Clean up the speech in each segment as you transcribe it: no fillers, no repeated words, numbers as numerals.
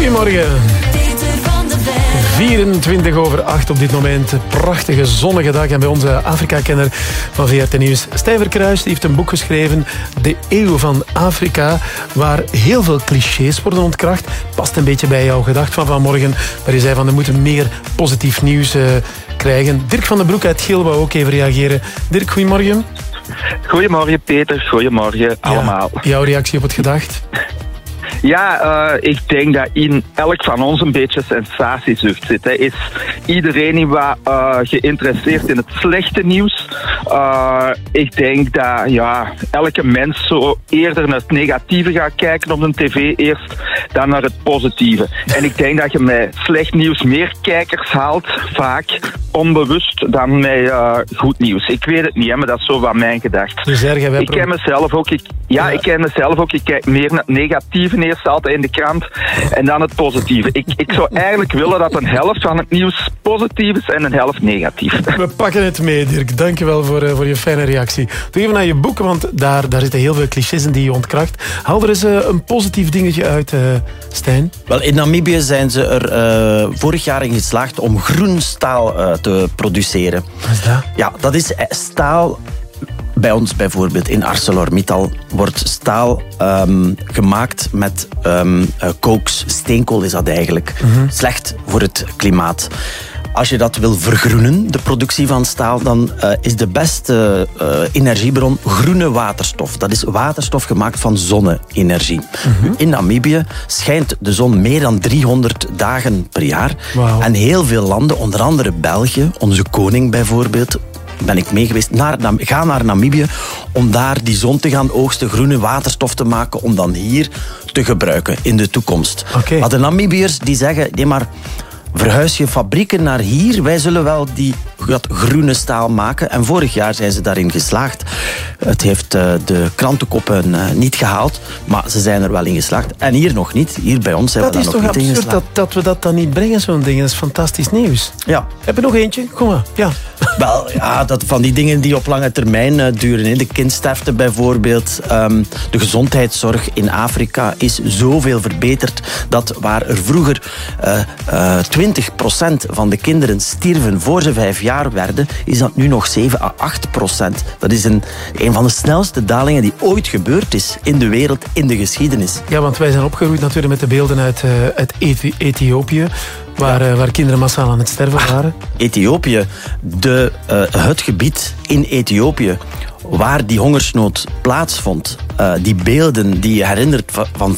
Goedemorgen. 24 over 8 op dit moment. Prachtige zonnige dag. En bij onze Afrika-kenner van VRT Nieuws, Stijn Verkruijs, heeft een boek geschreven, De Eeuw van Afrika, waar heel veel clichés worden ontkracht. Past een beetje bij jouw gedacht van vanmorgen, waar je zei van, er moeten meer positief nieuws krijgen. Dirk van den Broek uit Geel wou ook even reageren. Dirk, goedemorgen. Goedemorgen Peter, goedemorgen allemaal. Jouw reactie op het gedacht? Ja, ik denk dat in elk van ons een beetje sensatiezucht zit. Hè. Is iedereen die wat geïnteresseerd in het slechte nieuws? Ik denk dat elke mens zo eerder naar het negatieve gaat kijken op de tv eerst dan naar het positieve. En ik denk dat je met slecht nieuws meer kijkers haalt, vaak onbewust, dan met goed nieuws. Ik weet het niet, hè, maar dat is zo van mijn gedachte. Dus ik ken mezelf ook. Ik ken mezelf ook. Ik kijk meer naar het negatieve eerst altijd in de krant en dan het positieve. Ik zou eigenlijk willen dat een helft van het nieuws positief is en een helft negatief. We pakken het mee, Dirk. Dankjewel voor je fijne reactie. Doe even naar je boek, want daar zitten heel veel clichés in die je ontkracht. Haal er eens een positief dingetje uit, Stijn. Wel, in Namibië zijn ze er vorig jaar in geslaagd om groen staal te produceren. Wat is dat? Ja, dat is staal. Bij ons bijvoorbeeld in ArcelorMittal wordt staal gemaakt met kooks. Steenkool is dat eigenlijk. Slecht voor het klimaat. Als je dat wil vergroenen, de productie van staal, dan is de beste energiebron groene waterstof. Dat is waterstof gemaakt van zonne-energie. In Namibië schijnt de zon meer dan 300 dagen per jaar. Wow. En heel veel landen, onder andere België, onze koning bijvoorbeeld, ben ik mee geweest, ga naar Namibië om daar die zon te gaan oogsten, groene waterstof te maken, om dan hier te gebruiken in de toekomst. Okay. Maar de Namibiërs die zeggen, nee maar, verhuis je fabrieken naar hier, wij zullen wel dat groene staal maken. En vorig jaar zijn ze daarin geslaagd. Het heeft de krantenkoppen niet gehaald, maar ze zijn er wel in geslaagd. En hier nog niet. Hier bij ons zijn we daar nog niet in geslaagd. Dat is toch absurd dat we dat dan niet brengen, zo'n ding. Dat is fantastisch nieuws. Ja. Heb je nog eentje? Kom maar. Ja. Wel, ja, dat van die dingen die op lange termijn duren. De kindsterfte bijvoorbeeld. De gezondheidszorg in Afrika is zoveel verbeterd dat waar er vroeger 20% van de kinderen stierven voor ze 5 jaar werden, is dat nu nog 7 à 8%. Dat is een van de snelste dalingen die ooit gebeurd is in de wereld, in de geschiedenis. Ja, want wij zijn opgegroeid natuurlijk met de beelden uit Ethiopië, waar kinderen massaal aan het sterven waren. Ethiopië, het gebied in Ethiopië waar die hongersnood plaatsvond, die beelden die je herinnert van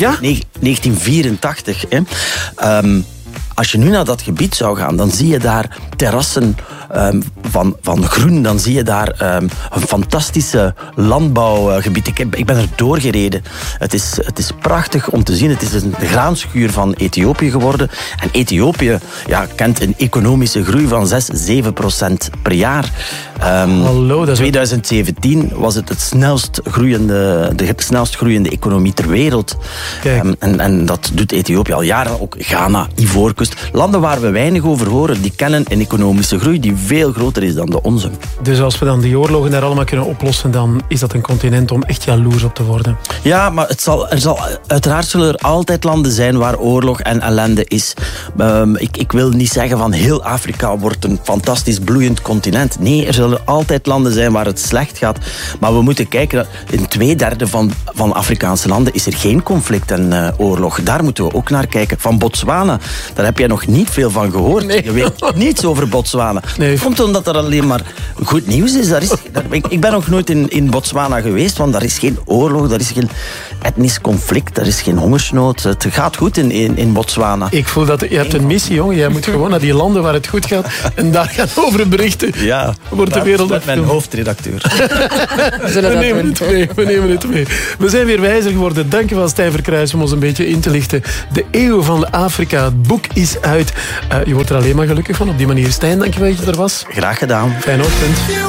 1984. Als je nu naar dat gebied zou gaan, dan zie je daar terrassen van groen. Dan zie je daar een fantastische landbouwgebied. Ik ben er doorgereden. Het is prachtig om te zien. Het is een graanschuur van Ethiopië geworden. En Ethiopië kent een economische groei van 6-7% per jaar. Hallo, dat is 2017 was het de snelst groeiende economie ter wereld. En dat doet Ethiopië al jaren. Ook Ghana, Ivoorkust. Landen waar we weinig over horen, die kennen een economische groei die veel groter is dan de onze. Dus als we dan die oorlogen daar allemaal kunnen oplossen, dan is dat een continent om echt jaloers op te worden. Ja, maar uiteraard zullen er altijd landen zijn waar oorlog en ellende is. Ik wil niet zeggen van heel Afrika wordt een fantastisch bloeiend continent. Nee, er zullen altijd landen zijn waar het slecht gaat. Maar we moeten kijken dat in 2/3 van Afrikaanse landen is er geen conflict en oorlog. Daar moeten we ook naar kijken. Van Botswana, daar heb jij nog niet veel van gehoord. Nee. Je weet niets over Botswana. Nee. Komt omdat er alleen maar goed nieuws is. Ik ben nog nooit in Botswana geweest, want daar is geen oorlog, daar is geen etnisch conflict, daar is geen hongersnood. Het gaat goed in Botswana. Ik voel dat je hebt een missie, jongen. Jij moet gewoon naar die landen waar het goed gaat en daar gaan over berichten. Ja, wordt de wereld met mijn hoofdredacteur. We nemen het mee. We zijn weer wijzer geworden. Dankjewel, Stijn Verkruijs, om ons een beetje in te lichten. De Eeuw van Afrika. Het boek is uit. Je wordt er alleen maar gelukkig van op die manier. Stijn, dankjewel dat je er was. Graag gedaan. Fijne ochtend.